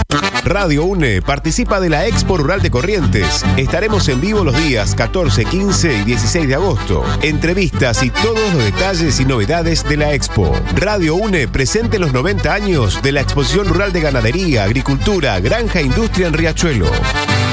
Radio UNE participa de la Expo Rural de Corrientes. Estaremos en vivo los días 14, 15 y 16 de agosto. Entrevistas y todos los detalles y novedades de la Expo. Radio UNE presente los 90 años de la Exposición Rural de Ganadería, Agricultura, Granja e Industria en Riachuelo.